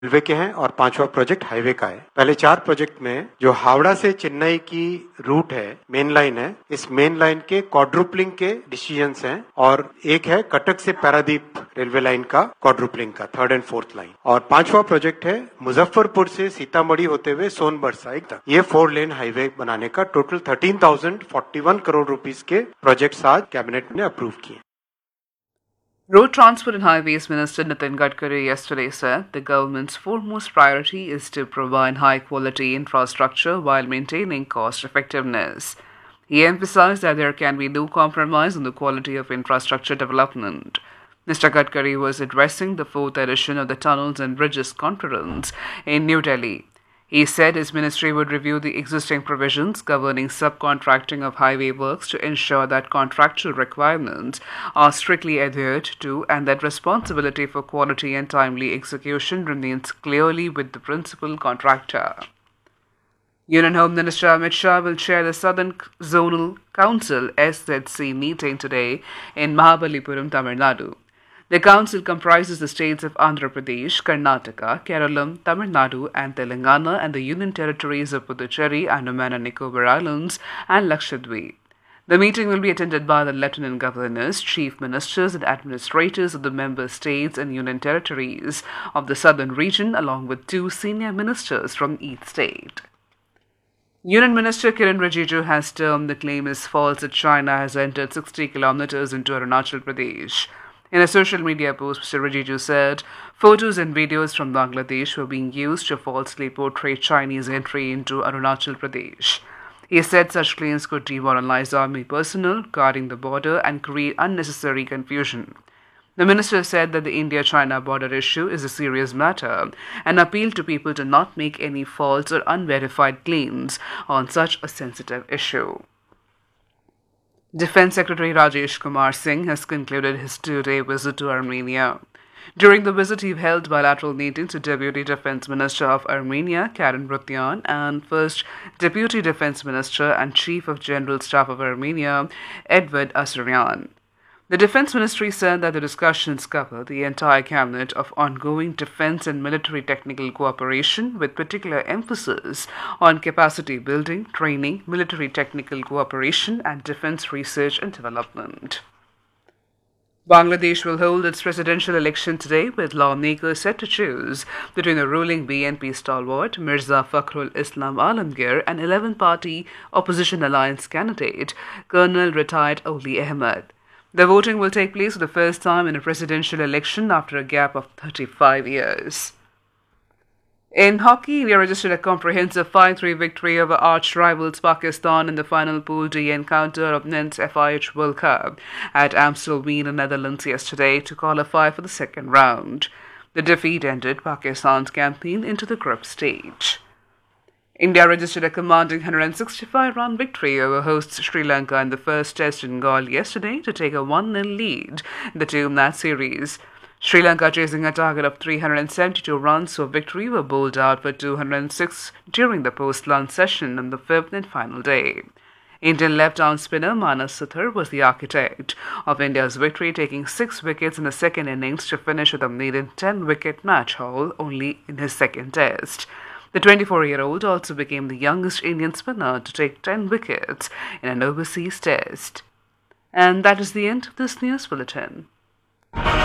Railway के हैं और 5वां प्रोजेक्ट हाईवे का है। पहले 4 प्रोजेक्ट में जो हावड़ा से चेन्नई की रूट है, मेन लाइन है, इस मेन लाइन के क्वाड्रुपलिंग के डिसीजंस हैं और एक है कटक से पारादीप रेलवे लाइन का क्वाड्रुपलिंग का 3rd and 4th लाइन। और 5वां प्रोजेक्ट है मुजफ्फरपुर से सीतामढ़ी होते हुए सोनभर साइड तक ये 4 लेन हाईवे बनाने का टोटल 13,041 करोड़ रुपीस के प्रोजेक्ट्स आज कैबिनेट ने अप्रूव किए। Road Transport and Highways Minister Nitin Gadkari yesterday said the government's foremost priority is to provide high-quality infrastructure while maintaining cost-effectiveness. He emphasized that there can be no compromise on the quality of infrastructure development. Mr. Gadkari was addressing the 4th edition of the Tunnels and Bridges Conference in New Delhi. He said his ministry would review the existing provisions governing subcontracting of highway works to ensure that contractual requirements are strictly adhered to and that responsibility for quality and timely execution remains clearly with the principal contractor. Union Home Minister Amit Shah will chair the Southern Zonal Council SZC meeting today in Mahabalipuram, Tamil Nadu. The council comprises the states of Andhra Pradesh, Karnataka, Kerala, Tamil Nadu and Telangana and the union territories of Puducherry, Andaman and Nicobar Islands and Lakshadweep. The meeting will be attended by the Lieutenant Governors, Chief Ministers and Administrators of the member states and union territories of the southern region along with 2 senior ministers from each state. Union Minister Kiren Rijiju has termed the claim as false that China has entered 60 kilometers into Arunachal Pradesh. In a social media post, Mr. Rijiju said photos and videos from Bangladesh were being used to falsely portray Chinese entry into Arunachal Pradesh. He said such claims could demoralize army personnel guarding the border and create unnecessary confusion. The minister said that the India-China border issue is a serious matter and appealed to people to not make any false or unverified claims on such a sensitive issue. Defense Secretary Rajesh Kumar Singh has concluded his 2-day visit to Armenia. During the visit, he held bilateral meetings with Deputy Defense Minister of Armenia, Karen Brutyan, and First Deputy Defense Minister and Chief of General Staff of Armenia, Edward Asaryan. The Defense Ministry said that the discussions cover the entire cabinet of ongoing defense and military technical cooperation with particular emphasis on capacity building, training, military technical cooperation and defense research and development. Bangladesh will hold its presidential election today with lawmakers set to choose between the ruling BNP stalwart Mirza Fakhrul Islam Alamgir and 11-party opposition alliance candidate Colonel retired Oli Ahmed. The voting will take place for the first time in a presidential election after a gap of 35 years. In hockey, India registered a comprehensive 5-3 victory over arch-rivals Pakistan in the final Pool D encounter of Men's FIH World Cup at Amstelveen in Netherlands yesterday to qualify for the second round. The defeat ended Pakistan's campaign into the group stage. India registered a commanding 165-run victory over hosts Sri Lanka in the first test in Galle yesterday to take a 1-0 lead in the 2-match series. Sri Lanka, chasing a target of 372 runs for victory, were bowled out for 206 during the post-lunch session on the 5th and final day. Indian left-arm spinner Manas Suthar was the architect of India's victory, taking 6 wickets in the second innings to finish with a maiden 10-wicket match haul only in his second test. The 24-year-old also became the youngest Indian spinner to take 10 wickets in an overseas test. And that is the end of this news bulletin.